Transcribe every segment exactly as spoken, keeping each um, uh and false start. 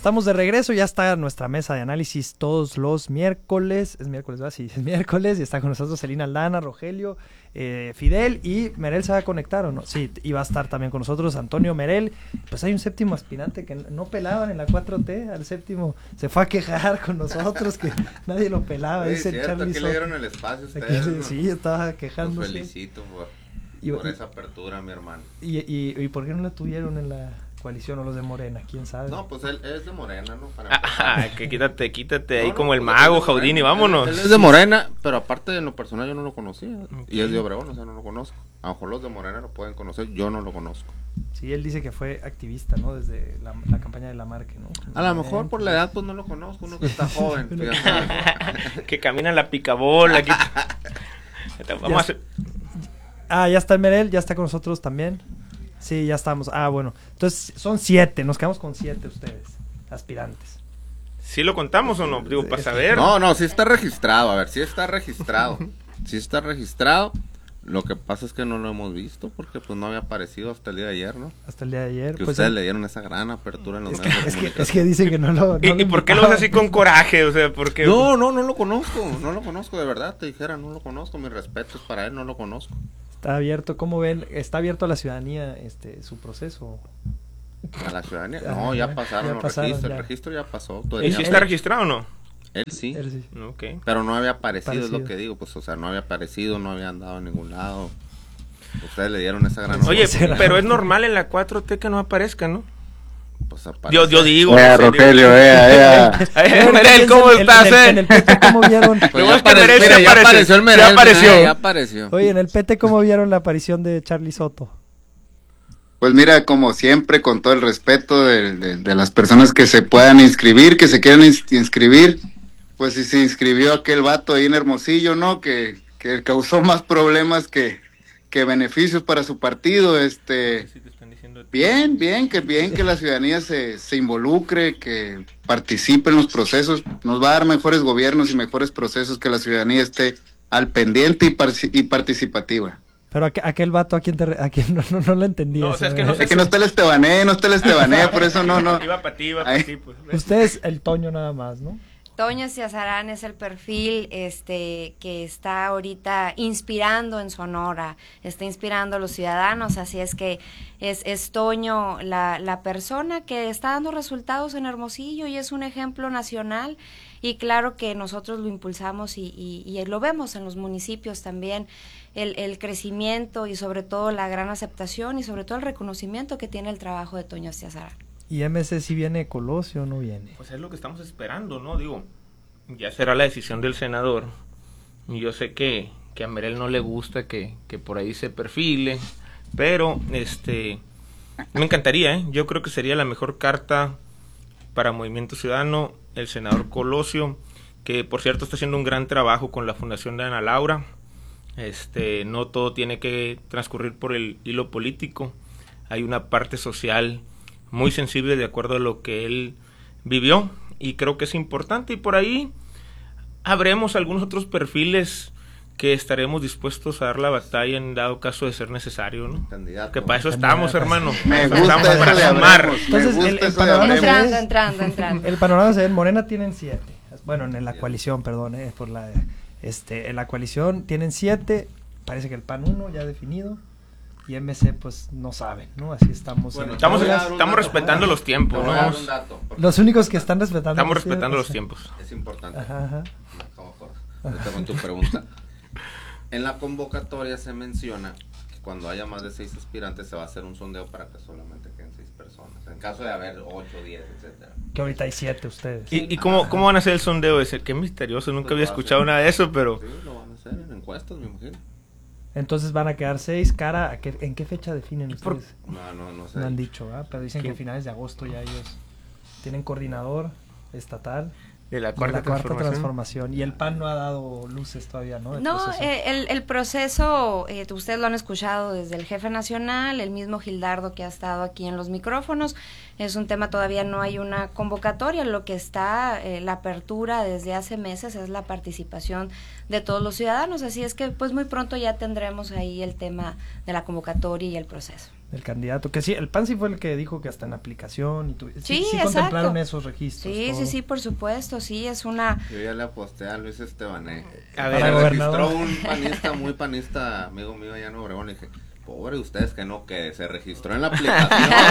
Estamos de regreso, ya está nuestra mesa de análisis todos los miércoles. Es miércoles, ¿verdad? Sí, es miércoles. Y está con nosotros Celina Aldana, Rogelio, eh, Fidel y Merel se va a conectar, ¿o no? Sí, y va a estar también con nosotros Antonio Merel. Pues hay un séptimo aspirante que no pelaban en la cuatro T. Al séptimo se fue a quejar con nosotros que nadie lo pelaba. Sí, dice cierto, Charlie aquí Soto. le dieron el espacio a ustedes, Aquí, ¿no? Sí, estaba quejándose. Los felicito por, Y- por y- esa apertura, mi hermano. ¿Y, y, y por qué no lo tuvieron en la coalición o los de Morena? ¿Quién sabe? No, pues él es de Morena, ¿no? Para Ah, que quítate, quítate ahí No, no, como el pues, mago, él es de Jaudini, Morena. vámonos. Él, él es de Morena, pero aparte de lo personal yo no lo conocía. Ok. Y es de Obregón, o sea, no lo conozco. A lo mejor los de Morena lo pueden conocer, yo no lo conozco. Sí, él dice que fue activista, ¿no? Desde la, la campaña de Lamarque, ¿no? A lo mejor por la edad pues no lo conozco, uno que está joven. fíjate. Que camina la picabola. Que... Vamos a hacer... Ah, ya está el Merel, ya está con nosotros también. Sí, ya estamos. Ah, bueno. Entonces, son siete, nos quedamos con siete ustedes, aspirantes. ¿Sí lo contamos o no? Digo, para saber. No, no, sí está registrado, a ver, sí está registrado. Sí está registrado. Lo que pasa es que no lo hemos visto porque pues no había aparecido hasta el día de ayer, ¿no? Hasta el día de ayer. Que pues, ustedes el- le dieron esa gran apertura en los es, que, medios de es, que, comunicación. es que dicen que no lo... ¿Y, no y por qué lo haces así invitaban. con coraje? O sea, ¿por qué? No, no, no lo conozco, no lo conozco, de verdad, te dijera, no lo conozco, mis respetos para él, no lo conozco. Está abierto, ¿cómo ven? ¿Está abierto a la ciudadanía este su proceso? A la ciudadanía, Ah, no, ya ya, pasaron ya los pasaron, registros, ya. el registro ya pasó. ¿Y todavía si no. está registrado o no? Él sí, Él sí. Ok. pero no había aparecido, es lo Parecido. que digo, pues, o sea, no había aparecido, no había andado en ningún lado. Ustedes le dieron esa gran Oye, oportunidad. pero es normal en la cuatro T que no aparezca, ¿no? Pues aparece. Yo, yo digo. Ea, no sé, digo. Rogelio, ea, ea. Eh, Merel, ¿cómo En- en- estás, en, eh? En el P T, ¿cómo vieron? Pues Lo ya, bueno es que apare- Merel mira, sí ya aparece, apareció el sí Merel, apareció. mira, ya apareció. Oye, en el P T, ¿cómo vieron la aparición de Charlie Soto? Pues mira, como siempre, con todo el respeto de, de, de las personas que se puedan inscribir, que se quieran ins- inscribir, pues si se inscribió aquel vato ahí en Hermosillo, ¿no? Que, que causó más problemas que, que beneficios para su partido, este... Sí, te están diciendo de ti. Bien, bien, que bien que la ciudadanía se, se involucre, que participe en los procesos, nos va a dar mejores gobiernos y mejores procesos, que la ciudadanía esté al pendiente y, parci- y participativa. Pero aqu- aquel vato, ¿a quién, te re- a quién no, no, no lo entendí? No, o sea, es que no sé Es que no está el Estebané, no está el Estebané, por eso no, no. Iba para ti, iba para Ay. ti, pues. Ustedes, el Toño nada más, ¿no? Toño Ciazarán es el perfil este que está ahorita inspirando en Sonora, está inspirando a los ciudadanos, así es que es, es Toño la, la persona que está dando resultados en Hermosillo y es un ejemplo nacional, y claro que nosotros lo impulsamos y, y, y lo vemos en los municipios también, el, el crecimiento y sobre todo la gran aceptación y sobre todo el reconocimiento que tiene el trabajo de Toño Ciazarán. ¿Y M C si viene Colosio o no viene? Pues es lo que estamos esperando, ¿no? Digo, ya será la decisión del senador. Y yo sé que, que a Merel no le gusta que, que por ahí se perfile, pero este me encantaría, ¿eh? Yo creo que sería la mejor carta para Movimiento Ciudadano, el senador Colosio, que por cierto está haciendo un gran trabajo con la Fundación de Ana Laura. Este, no todo tiene que transcurrir por el hilo político, hay una parte social muy sensible de acuerdo a lo que él vivió, y creo que es importante, y por ahí habremos algunos otros perfiles que estaremos dispuestos a dar la batalla en dado caso de ser necesario, ¿no? Candidato. Que para eso Candidato. estamos, hermano. Me Para eso gusta estamos, eso para de sumar. hablemos, me Entonces, gusta el- el eso de panorama hablemos. Entrando, entrando, entrando. El panorama se ve, en Morena tienen siete. Bueno, en la coalición, perdón, eh, por la este, en la coalición tienen siete, parece que el P A N uno ya definido, y M C pues no saben, ¿no? Así estamos. Bueno, en- Estamos, Te voy a dar un estamos dato. respetando los Te tiempos, voy ¿no? a dar Vamos- un dato, porque Los únicos que están respetando. Estamos los respetando los tiempos. tiempos. es importante. Ajá, ajá. ¿Cómo fue? Ahorita con tu pregunta. En la convocatoria se menciona que cuando haya más de seis aspirantes se va a hacer un sondeo para que solamente queden seis personas. En caso de haber ocho, diez, etcétera. Que ahorita hay siete ustedes. ¿Y, y cómo, cómo van a hacer el sondeo ese? Qué misterioso, nunca había escuchado nada de eso, pero... Sí, lo van a hacer en encuestas, me imagino. Entonces van a quedar seis, cara, ¿a qué- ¿en qué fecha definen por- ustedes? No, no, no sé. No han dicho, ¿ah? Pero dicen que a ¿Quién? finales de agosto ya ellos tienen coordinador estatal De la de cuarta, la cuarta transformación. transformación. Y el P A N no ha dado luces todavía, ¿no? del No, proceso. eh, el, el proceso, eh, ustedes lo han escuchado desde el jefe nacional, el mismo Gildardo que ha estado aquí en los micrófonos, es un tema, todavía no hay una convocatoria, lo que está, eh, la apertura desde hace meses es la participación de todos los ciudadanos, así es que pues muy pronto ya tendremos ahí el tema de la convocatoria y el proceso. el candidato, que sí, el P A N sí fue el que dijo que hasta en aplicación y tu, sí, Sí, sí exacto. contemplaron esos registros. Sí, todo. sí, sí, por supuesto, sí, es una... Yo ya le aposté a Luis Estebané. A Para ver, Se gobernador. registró un panista, muy panista, amigo mío allá en Obregón, le dije, pobre ustedes que no, que se registró en la aplicación.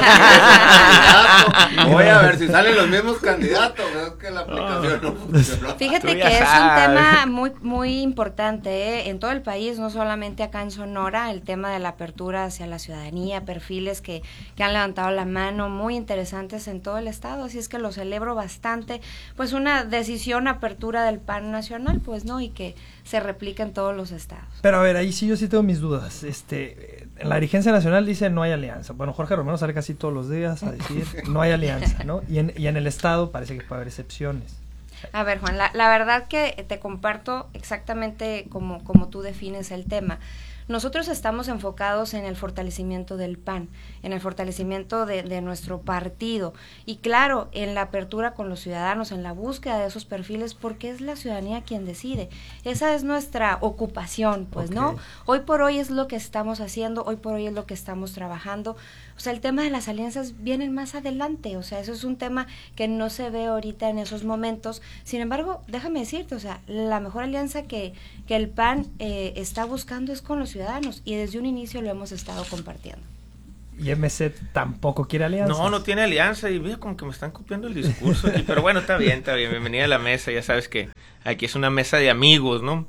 Voy a ver si salen los mismos candidatos, es que la aplicación no funcionó. Fíjate Tú que ya es un sabes. tema muy muy importante, ¿eh? En todo el país, no solamente acá en Sonora, el tema de la apertura hacia la ciudadanía, perfiles que, que han levantado la mano, muy interesantes en todo el estado, así es que lo celebro bastante, pues una decisión, apertura del P A N nacional, pues, ¿no? Y que se replica en todos los estados. Pero a ver, ahí sí yo sí tengo mis dudas. Este, en la dirigencia nacional dice no hay alianza. Bueno, Jorge Romero sale casi todos los días a decir no hay alianza, ¿no? Y en, y en el estado parece que puede haber excepciones. A ver, Juan, la, la verdad que te comparto exactamente como, como tú defines el tema. Nosotros estamos enfocados en el fortalecimiento del P A N, en el fortalecimiento de, de nuestro partido y claro, en la apertura con los ciudadanos, en la búsqueda de esos perfiles, porque es la ciudadanía quien decide. Esa es nuestra ocupación, pues, Okay. ¿no? Hoy por hoy es lo que estamos haciendo, hoy por hoy es lo que estamos trabajando. O sea, el tema de las alianzas viene más adelante, o sea, eso es un tema que no se ve ahorita en esos momentos. Sin embargo, déjame decirte, o sea, la mejor alianza que, que el P A N eh, está buscando es con los ciudadanos y desde un inicio lo hemos estado compartiendo. Y M C tampoco quiere alianza. No, no tiene alianza y mira como que me están copiando el discurso aquí, pero bueno, está bien, está bien, bienvenida a la mesa, ya sabes que aquí es una mesa de amigos, ¿no?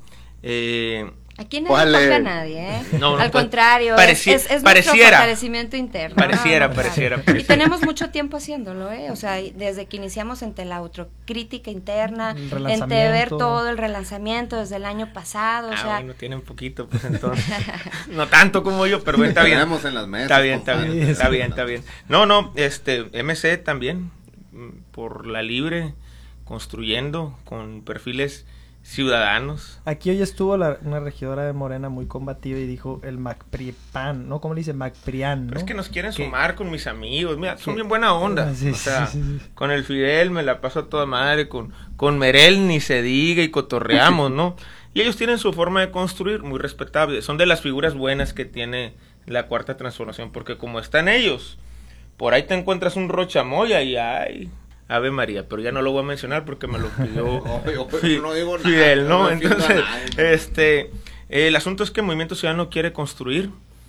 Eh, Aquí nadie ¿Cuál copia a es? nadie, ¿eh? No, no, Al pues, contrario, pareci- es, es, es nuestro pareciera. fortalecimiento interno. Pareciera, ¿no? pareciera, Y pareciera. tenemos mucho tiempo haciéndolo, ¿eh? O sea, desde que iniciamos entre la autocrítica interna, El entre relanzamiento. ver todo el relanzamiento desde el año pasado, o ah, sea... bueno, tienen poquito, pues entonces. No tanto como yo, pero bueno, está bien. Tenemos en las mesas. Está bien, está compadre. bien, está bien, está bien. No, no, este, M C también, mm, por la libre, construyendo con perfiles ciudadanos. Aquí hoy estuvo la, una regidora de Morena muy combativa y dijo el MacPripan, ¿no? ¿Cómo le dice? MacPrian, ¿no? Pero es que nos quieren Que- sumar con mis amigos, mira, son que- bien buena onda. Ah, sí, o sea, sí, sí, sí. con el Fidel me la paso a toda madre, con, con Merel ni se diga y cotorreamos, ¿no? Y ellos tienen su forma de construir, muy respetable. Son de las figuras buenas que tiene la Cuarta Transformación, porque como están ellos, por ahí te encuentras un Rochamoya y ay, Ave María, pero ya no lo voy a mencionar porque me lo pidió Oye, oye, Fi- no digo nada, Fidel, ¿no? no defiendo a Entonces, nadie. este, eh, el asunto es que el Movimiento Ciudadano quiere construir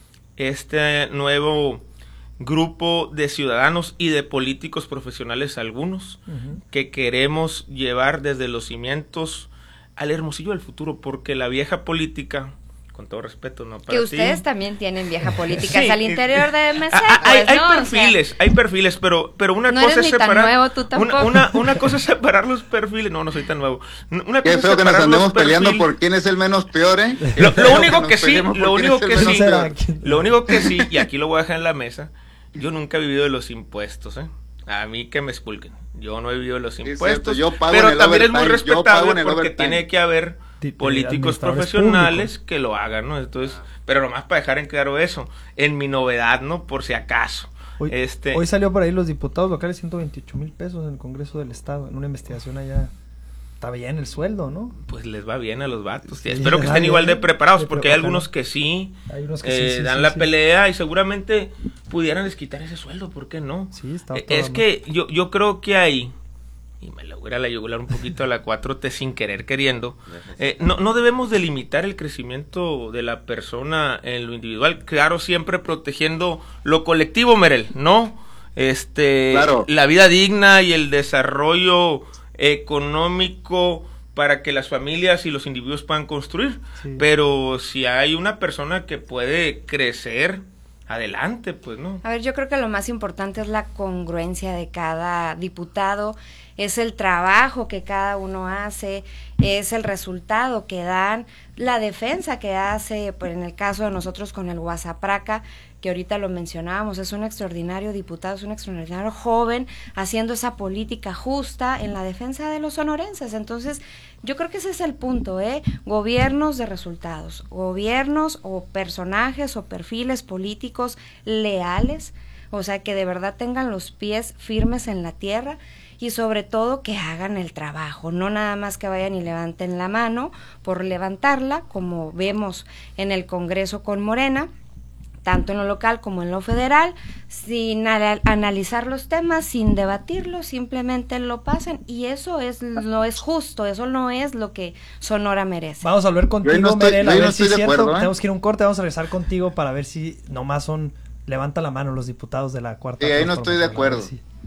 este nuevo grupo de ciudadanos y de políticos profesionales algunos Ujú. que queremos llevar desde los cimientos al Hermosillo del futuro, porque la vieja política, con todo respeto, no para Que ti. ustedes también tienen vieja política Sí. al interior de M C, Ah, ah, hay, pues, hay ¿no? O sea, perfiles, hay perfiles, pero, pero una No cosa eres es ni tan separar. nuevo, tú una, tampoco. una, una cosa es separar los perfiles. No, no soy tan nuevo. Una Qué cosa es feo que nos separar andemos los peleando perfiles. por quién es el menos peor, ¿eh? Lo, Qué lo feo único nos que sí, peleemos por lo quién único es el que menos sí, será. peor. lo único que sí, y aquí lo voy a dejar en la mesa, yo nunca he vivido de los impuestos, ¿eh? A mí que me expulquen. Yo no he vivido de los cierto, impuestos, yo pago pero en el también es muy overtime, yo pago respetable en el porque overtime. tiene que haber Ti- políticos administradores profesionales públicos. que lo hagan, ¿no? Entonces, pero nomás para dejar en claro eso, en mi novedad, ¿no? Por si acaso. Hoy, este, hoy salió por ahí los diputados locales ciento veintiocho mil pesos en el Congreso del Estado, en una investigación allá. Está bien el sueldo, ¿no? pues les va bien a los vatos. Sí, Espero que les va estén bien. igual de preparados, Sí, porque pero hay ojalá. algunos que sí, Hay unos que sí, eh, sí, dan sí, la sí. pelea y seguramente pudieran desquitar ese sueldo, ¿por qué no? Sí, está Eh, todo es mal. que yo, yo creo que hay, y me logra la yugular un poquito a la cuatro T sin querer queriendo, eh, no, no debemos delimitar el crecimiento de la persona en lo individual, claro, siempre protegiendo lo colectivo, Merel, ¿no? Este, Claro. la vida digna y el desarrollo económico para que las familias y los individuos puedan construir, Sí. pero si hay una persona que puede crecer, adelante, pues, ¿no? A ver, yo creo que lo más importante es la congruencia de cada diputado, es el trabajo que cada uno hace, es el resultado que dan, la defensa que hace, pues en el caso de nosotros con el Guasapraca, que ahorita lo mencionábamos, es un extraordinario diputado, es un extraordinario joven haciendo esa política justa en la defensa de los sonorenses. Entonces, yo creo que ese es el punto, ¿eh? Gobiernos de resultados, gobiernos o personajes o perfiles políticos leales, o sea, que de verdad tengan los pies firmes en la tierra y sobre todo que hagan el trabajo, no nada más que vayan y levanten la mano por levantarla, como vemos en el Congreso con Morena, tanto en lo local como en lo federal, sin a- analizar los temas, sin debatirlos, simplemente lo pasan, y eso es no es justo, eso no es lo que Sonora merece. Vamos a volver contigo, no estoy- Merel, yo a no ver si estoy es de cierto. acuerdo, ¿eh? Tenemos que ir a un corte, vamos a regresar contigo para ver si nomás son, levanta la mano los diputados de la cuarta. Sí, ahí no estoy de transformación, a ver acuerdo. si-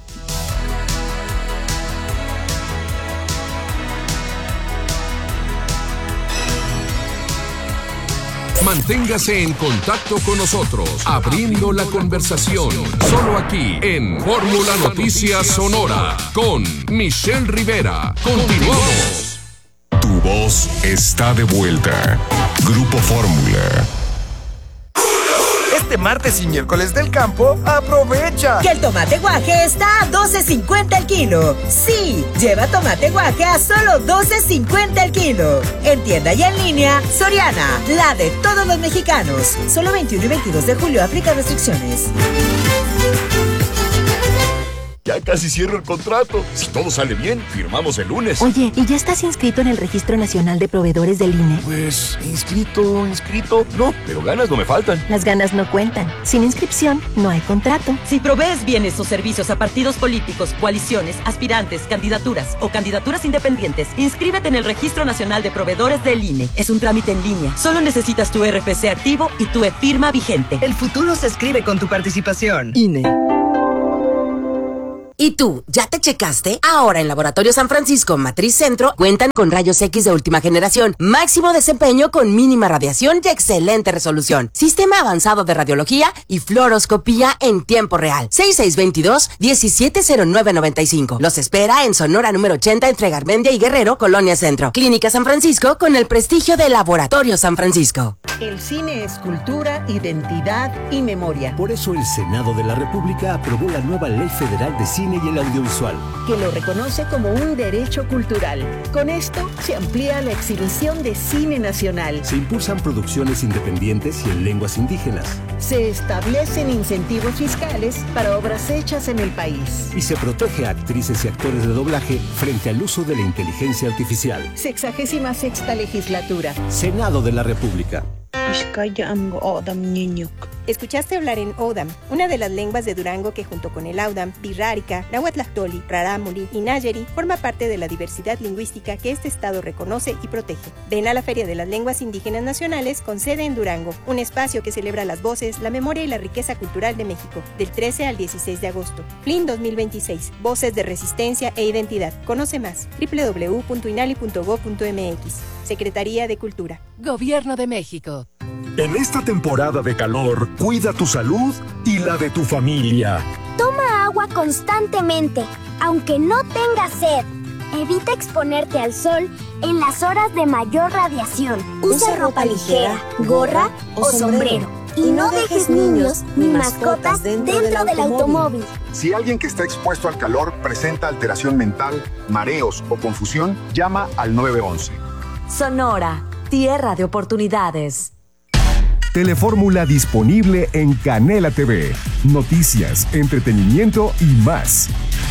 Manténgase en contacto con nosotros, abriendo la conversación, solo aquí en Fórmula Noticias Sonora, con Michelle Rivera. Continuamos. Tu voz está de vuelta. Grupo Fórmula. Este martes y miércoles del campo, aprovecha. Que el tomate guaje está a doce cincuenta el kilo. Sí, lleva tomate guaje a solo doce cincuenta el kilo. En tienda y en línea, Soriana, la de todos los mexicanos. Solo veintiuno y veintidós de julio, aplica restricciones. Ya casi cierro el contrato. Si todo sale bien, firmamos el lunes. Oye, ¿y ya estás inscrito en el Registro Nacional de Proveedores del I N E? Pues, inscrito, inscrito. No, pero ganas no me faltan. Las ganas no cuentan. Sin inscripción, no hay contrato. Si provees bienes o servicios a partidos políticos, coaliciones, aspirantes, candidaturas o candidaturas independientes, inscríbete en el Registro Nacional de Proveedores del I N E. Es un trámite en línea. Solo necesitas tu R F C activo y tu e-firma vigente. El futuro se escribe con tu participación. I N E. ¿Y tú, ya te checaste? Ahora en Laboratorio San Francisco Matriz Centro cuentan con rayos X de última generación, máximo desempeño con mínima radiación y excelente resolución, sistema avanzado de radiología y fluoroscopía en tiempo real. seis seis dos dos, uno siete cero nueve nueve cinco. Los espera en Sonora número ochenta entre Garmendia y Guerrero, Colonia Centro. Clínica San Francisco con el prestigio de Laboratorio San Francisco. El cine es cultura, identidad y memoria. Por eso el Senado de la República aprobó la nueva Ley Federal de Cine y el Audiovisual, que lo reconoce como un derecho cultural. Con esto se amplía la exhibición de cine nacional. Se impulsan producciones independientes y en lenguas indígenas. Se establecen incentivos fiscales para obras hechas en el país. Y se protege a actrices y actores de doblaje frente al uso de la inteligencia artificial. Sexagésima sexta legislatura. Senado de la República. Escuchaste hablar en Odam, una de las lenguas de Durango que junto con el Audam, Pirrárica, Nahuatlactoli, Rarámuri y Nayeri forma parte de la diversidad lingüística que este estado reconoce y protege. Ven a la Feria de las Lenguas Indígenas Nacionales con sede en Durango, un espacio que celebra las voces, la memoria y la riqueza cultural de México, del trece al dieciséis de agosto. F L I N dos mil veintiséis, Voces de Resistencia e Identidad. Conoce más, doble u doble u doble u punto inali punto gob punto m x. Secretaría de Cultura. Gobierno de México. En esta temporada de calor, cuida tu salud y la de tu familia. Toma agua constantemente, aunque no tengas sed. Evita exponerte al sol en las horas de mayor radiación. Usa ropa ligera, gorra o sombrero. Y no dejes niños ni mascotas dentro del automóvil. Si alguien que está expuesto al calor presenta alteración mental, mareos o confusión, llama al nueve once. Sonora, tierra de oportunidades. Telefórmula disponible en Canela T V. Noticias, entretenimiento y más.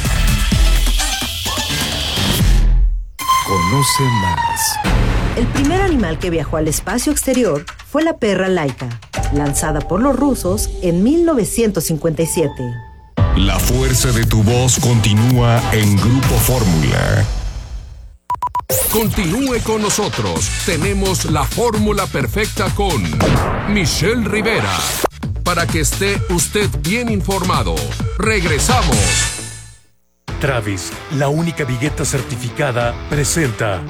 Conoce más. El primer animal que viajó al espacio exterior fue la perra Laika, lanzada por los rusos en mil novecientos cincuenta y siete. La fuerza de tu voz continúa en Grupo Fórmula. Continúe con nosotros. Tenemos la fórmula perfecta con Michelle Rivera. Para que esté usted bien informado. Regresamos. Travis, la única vigueta certificada, presenta.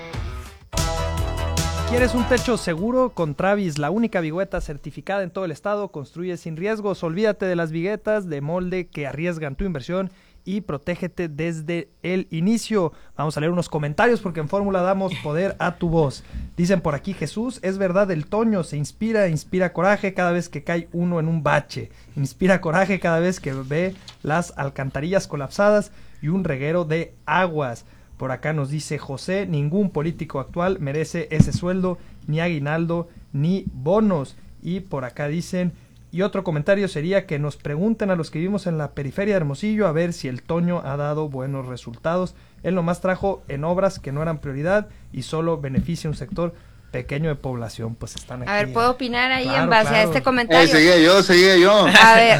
¿Quieres un techo seguro? Con Travis, la única vigueta certificada en todo el estado. Construye sin riesgos. Olvídate de las viguetas de molde que arriesgan tu inversión y protégete desde el inicio. Vamos a leer unos comentarios porque en Fórmula damos poder a tu voz. Dicen por aquí: Jesús, es verdad, el Toño se inspira, inspira coraje cada vez que cae uno en un bache. Inspira coraje cada vez que ve las alcantarillas colapsadas y un reguero de aguas. Por acá nos dice José: ningún político actual merece ese sueldo, ni aguinaldo, ni bonos. Y por acá dicen... Y otro comentario sería que nos pregunten a los que vivimos en la periferia de Hermosillo a ver si el Toño ha dado buenos resultados. Él nomás trajo en obras que no eran prioridad y solo beneficia a un sector pequeño de población, pues están aquí. A ver, ¿puedo opinar ahí claro, en base claro. a este comentario? Eh, seguía yo, seguía yo. A ver,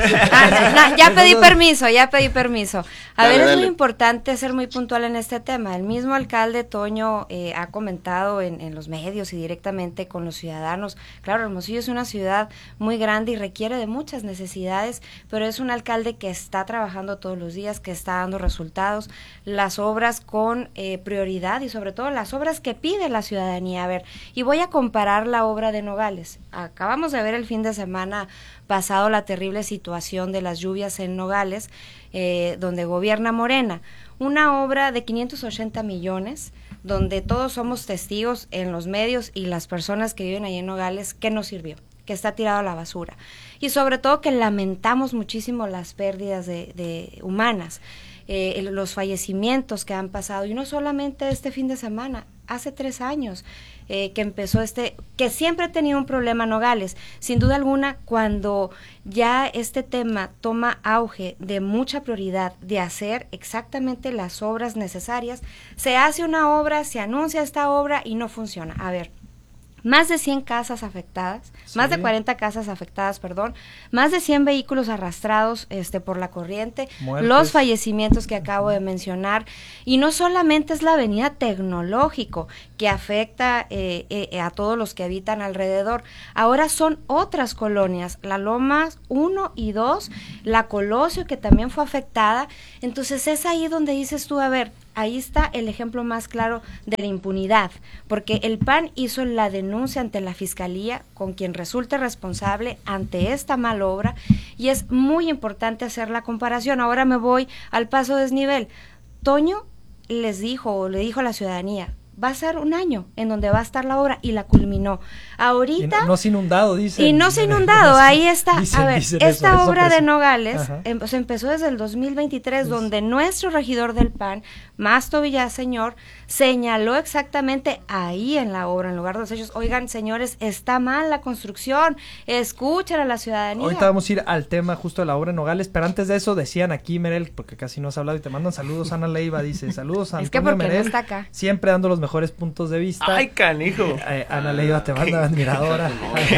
ah, no, ya pedí permiso, ya pedí permiso. A Dale, ver, es dale. muy importante ser muy puntual en este tema. El mismo alcalde Toño eh, ha comentado en, en los medios y directamente con los ciudadanos. Claro, Hermosillo es una ciudad muy grande y requiere de muchas necesidades, pero es un alcalde que está trabajando todos los días, que está dando resultados, las obras con eh, prioridad y sobre todo las obras que pide la ciudadanía. A ver, y voy a comparar la obra de Nogales. Acabamos de ver el fin de semana pasado la terrible situación de las lluvias en Nogales, eh, donde gobierna Morena. Una obra de quinientos ochenta millones, donde todos somos testigos en los medios y las personas que viven ahí en Nogales, que no sirvió, que está tirado a la basura. Y sobre todo que lamentamos muchísimo las pérdidas de, de humanas. Eh, los fallecimientos que han pasado, y no solamente este fin de semana, hace tres años eh, que empezó este, que siempre ha tenido un problema Nogales, sin duda alguna, cuando ya este tema toma auge de mucha prioridad de hacer exactamente las obras necesarias, se hace una obra, se anuncia esta obra y no funciona. A ver, más de cien casas afectadas, sí. más de cuarenta casas afectadas, perdón, más de cien vehículos arrastrados este, por la corriente, Muertes. Los fallecimientos que acabo de mencionar, y no solamente es la avenida Tecnológico que afecta eh, eh, a todos los que habitan alrededor, ahora son otras colonias, la Lomas uno y dos, la Colosio que también fue afectada, entonces es ahí donde dices tú, a ver, ahí está el ejemplo más claro de la impunidad, porque el P A N hizo la denuncia ante la Fiscalía con quien resulte responsable ante esta mala obra, y es muy importante hacer la comparación. Ahora me voy al Paso Desnivel. Toño les dijo, o le dijo a la ciudadanía, va a ser un año en donde va a estar la obra, y la culminó. Ahorita... Y no, no se ha inundado, dicen. Y no se ha inundado, ahí está. Dicen, a ver, dicen esta eso, obra eso de Nogales em, pues empezó desde el dos mil veintitrés, donde nuestro regidor del P A N, Masto Villaseñor, señaló exactamente ahí en la obra, en lugar de los hechos, oigan, señores, está mal la construcción, escuchen a la ciudadanía. Ahorita vamos a ir al tema justo de la obra de Nogales, pero antes de eso decían aquí, Merel, porque casi no has hablado y te mandan saludos, Ana Leiva dice, saludos a es que Antonio porque Merel, no está acá. Siempre dando los mejores puntos de vista. Ay, canijo. Eh, Ana Leiva te manda admiradora.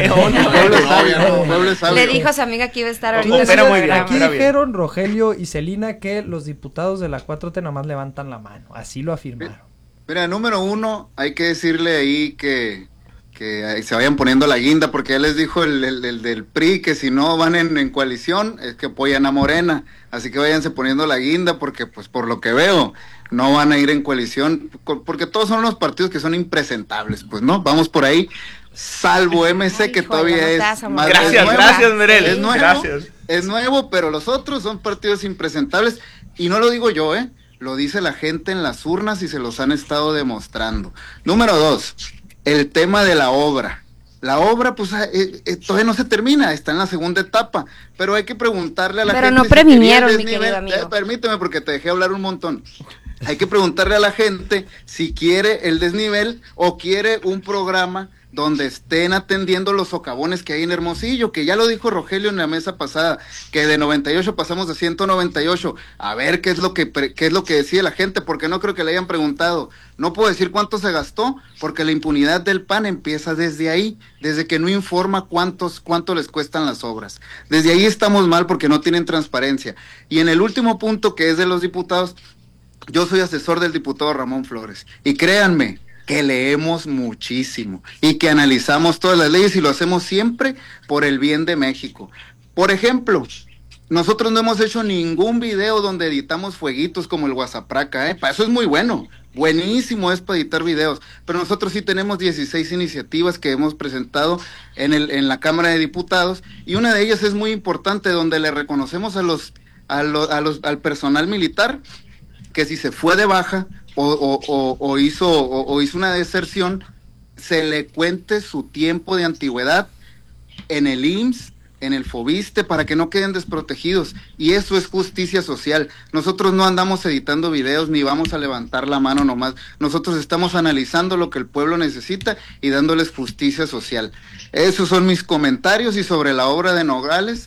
Le dijo a su amiga que iba a estar ahorita. Entonces, en el muy bien, programa. aquí dijeron Rogelio y Celina que los diputados de la cuatro T nomás levantan la mano, así lo afirmaron. Mira, número uno, hay que decirle ahí que, que se vayan poniendo la guinda, porque ya les dijo el, el, el del P R I que si no van en, en coalición es que apoyan a Morena, así que váyanse poniendo la guinda, porque pues por lo que veo no van a ir en coalición, porque todos son unos partidos que son impresentables, pues no, vamos por ahí, salvo M C, que todavía no es más gracias, es nuevo, gracias Merel, es nuevo, gracias. Es nuevo, pero los otros son partidos impresentables, y no lo digo yo, eh, lo dice la gente en las urnas y se los han estado demostrando. Número dos, el tema de la obra. La obra, pues, eh, eh, todavía no se termina, está en la segunda etapa, pero hay que preguntarle a la pero gente. Pero no si previnieron, mi desnivel, querido amigo. Eh, permíteme, porque te dejé hablar un montón. Hay que preguntarle a la gente si quiere el desnivel o quiere un programa donde estén atendiendo los socavones que hay en Hermosillo, que ya lo dijo Rogelio en la mesa pasada, que de noventa y ocho pasamos a ciento noventa y ocho, a ver qué es lo que qué es lo que decide la gente, porque no creo que le hayan preguntado. No puedo decir cuánto se gastó, porque la impunidad del P A N empieza desde ahí, desde que no informa cuántos cuánto les cuestan las obras. Desde ahí estamos mal, porque no tienen transparencia. Y en el último punto, que es de los diputados, yo soy asesor del diputado Ramón Flores, y créanme que leemos muchísimo y que analizamos todas las leyes, y lo hacemos siempre por el bien de México. Por ejemplo, nosotros no hemos hecho ningún video donde editamos fueguitos como el Guasapraca, ¿eh? Para eso es muy bueno, buenísimo es para editar videos, pero nosotros sí tenemos dieciséis iniciativas que hemos presentado en, el, en la Cámara de Diputados, y una de ellas es muy importante, donde le reconocemos a los, a los, a los al personal militar que si se fue de baja o, o, o, o, hizo, o, o hizo una deserción, se le cuente su tiempo de antigüedad en el I M S S, en el FOBISTE, para que no queden desprotegidos, y eso es justicia social. Nosotros no andamos editando videos ni vamos a levantar la mano nomás, nosotros estamos analizando lo que el pueblo necesita y dándoles justicia social. Esos son mis comentarios, y sobre la obra de Nogales,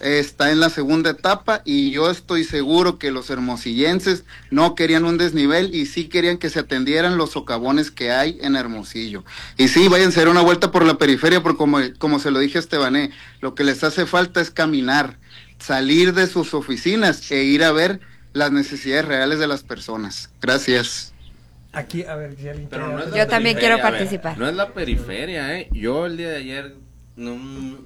está en la segunda etapa y yo estoy seguro que los hermosillenses no querían un desnivel y sí querían que se atendieran los socavones que hay en Hermosillo. Y sí, váyanse a dar una vuelta por la periferia, porque como, como se lo dije a Estebané, lo que les hace falta es caminar, salir de sus oficinas e ir a ver las necesidades reales de las personas. Gracias. Aquí, a ver, si alguien Pero no es Yo también quiero a ver, participar. no es la periferia, ¿eh? Yo el día de ayer no,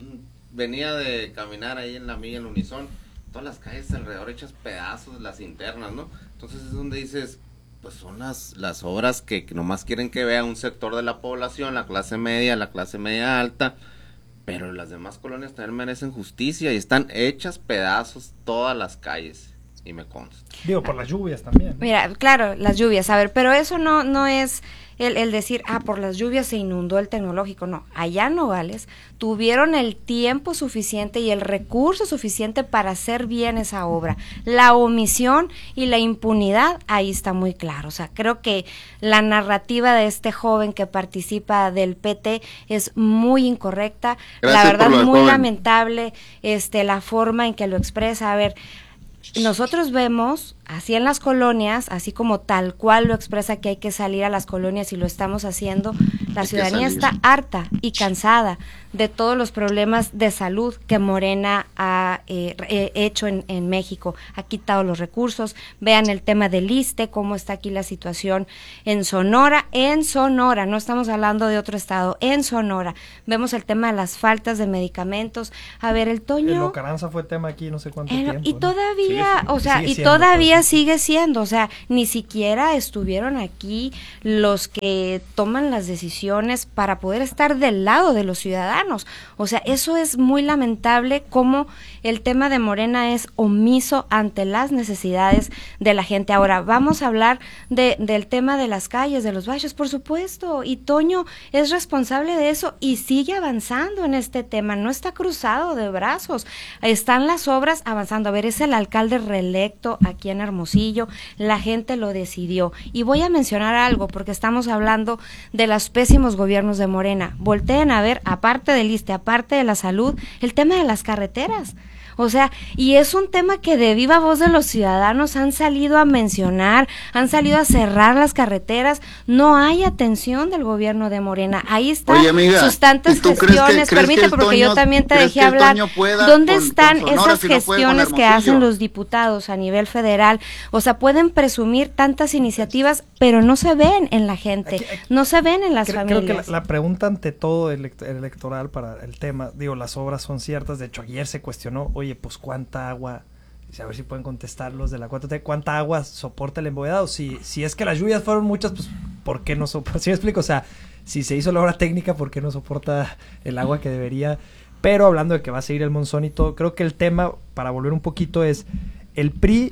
venía de caminar ahí en la milla, en Unison, todas las calles alrededor hechas pedazos, las internas, ¿no? Entonces es donde dices, pues son las, las obras que, que nomás quieren que vea un sector de la población, la clase media, la clase media alta, pero las demás colonias también merecen justicia y están hechas pedazos todas las calles. Y me consta. Digo, por las lluvias también, ¿no? Mira, claro, las lluvias, a ver, pero eso no, no es el, el decir, ah, por las lluvias se inundó el tecnológico, no, allá en Nogales tuvieron el tiempo suficiente y el recurso suficiente para hacer bien esa obra. La omisión y la impunidad, ahí está muy claro, o sea, creo que la narrativa de este joven que participa del P T es muy incorrecta, Gracias la verdad por lo de muy joven. lamentable, este, la forma en que lo expresa, a ver, nosotros vemos, así en las colonias, así como tal cual lo expresa que hay que salir a las colonias y lo estamos haciendo, la Hay que ciudadanía salir. está harta y cansada de todos los problemas de salud que Morena ha eh, eh, hecho en, en México, ha quitado los recursos, vean el tema del ISSSTE, cómo está aquí la situación en Sonora, en Sonora, no estamos hablando de otro estado, en Sonora, vemos el tema de las faltas de medicamentos, a ver, el Toño... El Locaranza fue tema aquí no sé cuánto El- tiempo. y ¿no? todavía, Sigue- o sea, sigue y siendo, todavía pues. sigue siendo, o sea, ni siquiera estuvieron aquí los que toman las decisiones para poder estar del lado de los ciudadanos. O sea, eso es muy lamentable cómo el tema de Morena es omiso ante las necesidades de la gente. Ahora, vamos a hablar de, del tema de las calles, de los baches, por supuesto, y Toño es responsable de eso y sigue avanzando en este tema, no está cruzado de brazos, están las obras avanzando. A ver, es el alcalde reelecto aquí en Hermosillo, la gente lo decidió. Y voy a mencionar algo, porque estamos hablando de los pésimos gobiernos de Morena. Volteen a ver, aparte del ISSSTE, aparte de la salud, el tema de las carreteras. O sea, y es un tema que de viva voz de los ciudadanos han salido a mencionar, han salido a cerrar las carreteras, no hay atención del gobierno de Morena. Ahí están Oye, amiga, sus tantas ¿y tú crees que- gestiones, crees que permíteme el porque yo Toño- también te crees dejé que el hablar. Toño pueda ¿Dónde con- están con Sonora esas si no puede con gestiones que Hermosillo? hacen los diputados a nivel federal? O sea, pueden presumir tantas iniciativas, pero no se ven en la gente, no se ven en las Creo, familias. creo que la, la pregunta ante todo elect- electoral para el tema, digo, las obras son ciertas, de hecho ayer se cuestionó, oye, pues cuánta agua, a ver si pueden contestar los de la cuatro T, cuánta agua soporta el embovedado, si, si es que las lluvias fueron muchas, pues ¿por qué no soporta? ¿Sí me explico? O sea, si se hizo la obra técnica, ¿por qué no soporta el agua que debería? Pero hablando de que va a seguir el monzón y todo, creo que el tema, para volver un poquito, es el P R I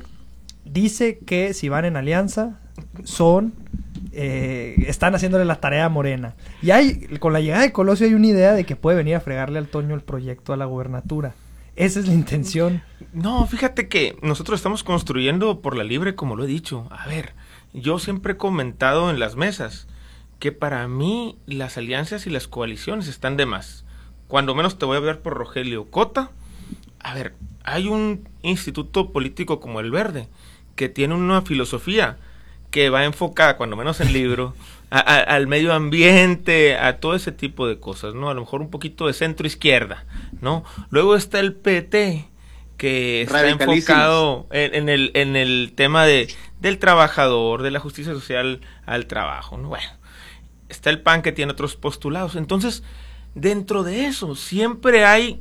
dice que si van en alianza son eh, están haciéndole la tarea a Morena, y hay, con la llegada de Colosio hay una idea de que puede venir a fregarle al Toño el proyecto a la gobernatura. Esa es la intención. No, fíjate que nosotros estamos construyendo por la libre, como lo he dicho. A ver, yo siempre he comentado en las mesas que para mí las alianzas y las coaliciones están de más. Cuando menos te voy a hablar por Rogelio Cota. A ver, hay un instituto político como el Verde que tiene una filosofía que va enfocada, cuando menos en libro, a, a, al medio ambiente, a todo ese tipo de cosas, ¿no? A lo mejor un poquito de centro izquierda, ¿no? Luego está el P T, que está Radicalísimos. enfocado en, en el en el tema de del trabajador, de la justicia social al trabajo, ¿no? Bueno, está el P A N, que tiene otros postulados. Entonces, dentro de eso siempre hay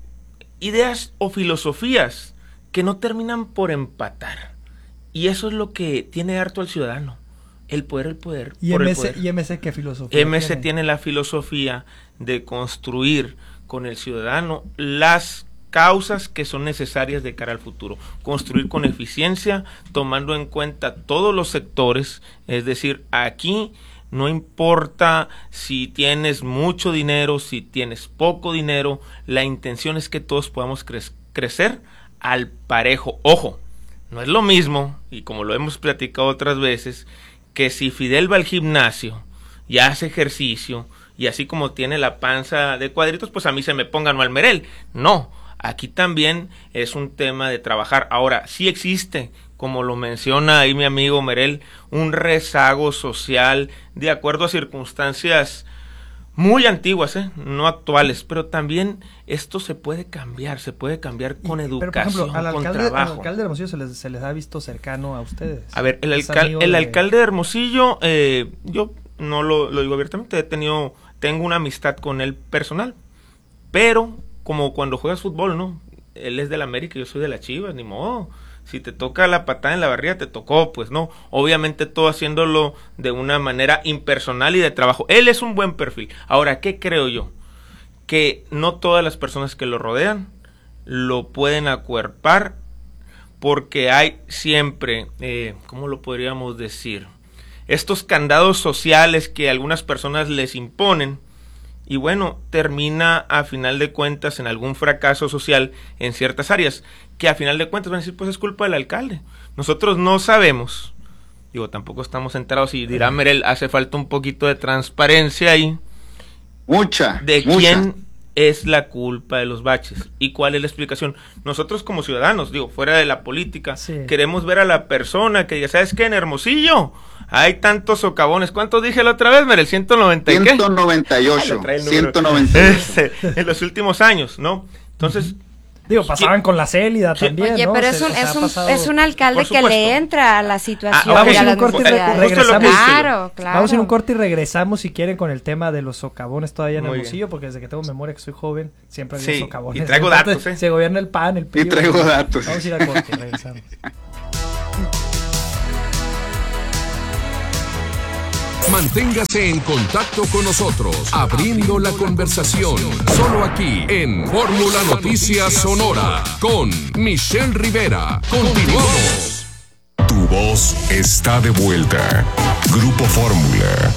ideas o filosofías que no terminan por empatar. Y eso es lo que tiene harto al ciudadano. El poder, el poder. ¿Y por el M C, poder. ¿Y M C qué filosofía M C tiene? tiene la filosofía de construir con el ciudadano las causas que son necesarias de cara al futuro. Construir con eficiencia, tomando en cuenta todos los sectores. Es decir, aquí no importa si tienes mucho dinero, si tienes poco dinero, la intención es que todos podamos cre- crecer al parejo. Ojo, no es lo mismo, y como lo hemos platicado otras veces, que si Fidel va al gimnasio y hace ejercicio, y así como tiene la panza de cuadritos, pues a mí se me ponga Manuel Merel. No, Aquí también es un tema de trabajar. Ahora, sí existe, como lo menciona ahí mi amigo Merel, un rezago social de acuerdo a circunstancias muy antiguas, ¿eh? No actuales, pero también esto se puede cambiar, se puede cambiar con educación, pero, por ejemplo, al con alcalde, trabajo. al alcalde de Hermosillo se les, se les ha visto cercano a ustedes. A ver, el, alcal, el de... alcalde de Hermosillo, eh, yo no lo, lo digo abiertamente, he tenido, tengo una amistad con él personal, pero como cuando juegas fútbol, ¿no? Él es del América, yo soy de la Chivas, ni modo. Si te toca la patada en la barriga, te tocó, pues no. Obviamente todo haciéndolo de una manera impersonal y de trabajo. Él es un buen perfil. Ahora, ¿qué creo yo? Que no todas las personas que lo rodean lo pueden acuerpar, porque hay siempre, eh, ¿cómo lo podríamos decir? Estos candados sociales que algunas personas les imponen. Y bueno, termina a final de cuentas en algún fracaso social en ciertas áreas, que a final de cuentas van a decir, pues es culpa del alcalde. Nosotros no sabemos, digo, tampoco estamos enterados, y dirá Merel, hace falta un poquito de transparencia ahí. Mucha. De mucha. quién es la culpa de los baches y cuál es la explicación. Nosotros como ciudadanos, digo, fuera de la política, sí, queremos ver a la persona que diga, ¿sabes qué? En Hermosillo hay tantos socavones. ¿Cuántos dije la otra vez, Merel? ¿ciento noventa y qué? ciento noventa y ocho. Ah, ciento noventa y ocho. Este, en los últimos años, ¿no? Entonces... Digo, pasaban con la Célida sí. también, Oye, ¿no? pero es un, es, un, es un alcalde que le entra a la situación. Ah, vamos y a a un corte y re regresamos. Claro, claro. Vamos a ir un corte y regresamos, si quieren, con el tema de los socavones todavía en Muy Hermosillo, bien. porque desde que tengo memoria que soy joven, siempre había sí, socavones. Y traigo datos, ¿eh? Se gobierna el P A N, el P R I. Y traigo datos. Vamos a ir a corte y regresamos. Manténgase en contacto con nosotros, abriendo la conversación, solo aquí en Fórmula Noticias Sonora, con Michelle Rivera. Continuamos. Tu voz está de vuelta. Grupo Fórmula.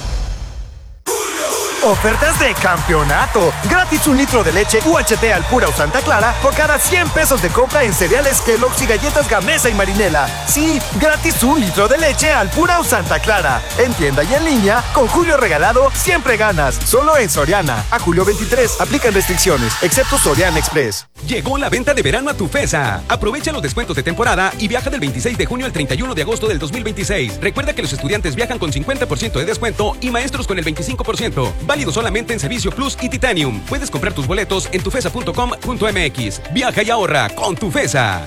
Ofertas de campeonato. Gratis un litro de leche U H T Alpura o Santa Clara por cada cien pesos de compra en cereales Kellogg's y galletas Gamesa y Marinela. Sí, gratis un litro de leche Alpura o Santa Clara. En tienda y en línea, con Julio Regalado, siempre ganas. Solo en Soriana. A julio veintitrés, aplican restricciones, excepto Soriana Express. Llegó la venta de verano a Tufesa. Aprovecha los descuentos de temporada y viaja del veintiséis de junio al treinta y uno de agosto del dos mil veintiséis. Recuerda que los estudiantes viajan con cincuenta por ciento de descuento y maestros con el veinticinco por ciento. Válido solamente en Servicio Plus y Titanium. Puedes comprar tus boletos en tufesa punto com punto m x. Viaja y ahorra con Tufesa.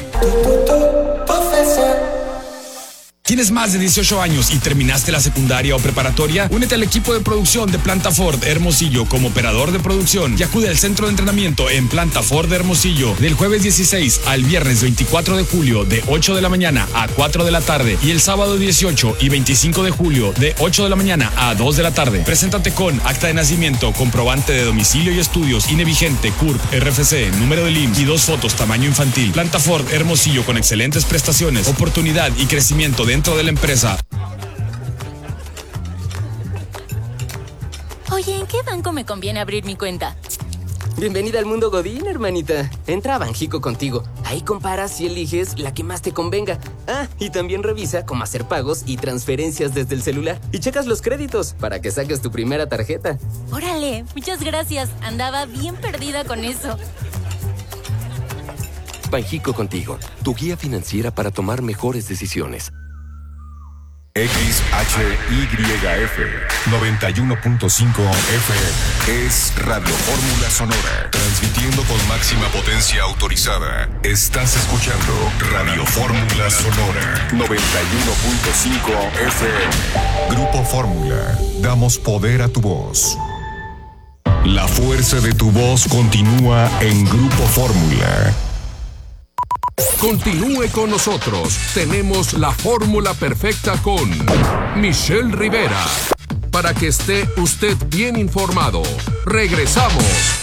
¿Tienes más de dieciocho años y terminaste la secundaria o preparatoria? Únete al equipo de producción de Planta Ford Hermosillo como operador de producción y acude al centro de entrenamiento en Planta Ford Hermosillo del jueves dieciséis al viernes veinticuatro de julio de ocho de la mañana a cuatro de la tarde y el sábado dieciocho y veinticinco de julio de ocho de la mañana a dos de la tarde. Preséntate con acta de nacimiento, comprobante de domicilio y estudios, I N E vigente, C U R P, R F C, número del I M S S y dos fotos tamaño infantil. Planta Ford Hermosillo con excelentes prestaciones, oportunidad y crecimiento de dentro de la empresa. Oye, ¿en qué banco me conviene abrir mi cuenta? Bienvenida al mundo Godín, hermanita. Entra a Banjico contigo. Ahí comparas y eliges la que más te convenga. Ah, y también revisa cómo hacer pagos y transferencias desde el celular. Y checas los créditos para que saques tu primera tarjeta. Órale, muchas gracias. Andaba bien perdida con eso. Banjico contigo, tu guía financiera para tomar mejores decisiones. X H Y F noventa y uno punto cinco F M es Radio Fórmula Sonora, transmitiendo con máxima potencia autorizada. Estás escuchando Radio Fórmula Sonora noventa y uno punto cinco F M. Grupo Fórmula, damos poder a tu voz. La fuerza de tu voz continúa en Grupo Fórmula. Continúe con nosotros. Tenemos la fórmula perfecta con Michelle Rivera. Para que esté usted bien informado. Regresamos.